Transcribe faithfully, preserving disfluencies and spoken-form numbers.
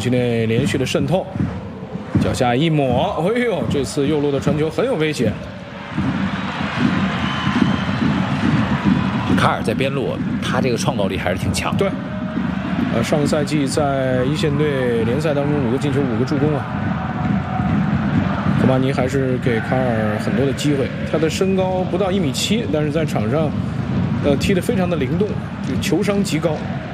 区内连续的渗透，脚下一抹，哎呦，这次右路的传球很有威胁。 卡尔在边路，他这个创造力还是挺强。 对，呃，上个赛季在一线队联赛当中五个进球五个助攻啊。科巴尼还是给卡尔很多的机会，他的身高不到一米七，但是在场上，呃，踢得非常的灵动，就球商极高。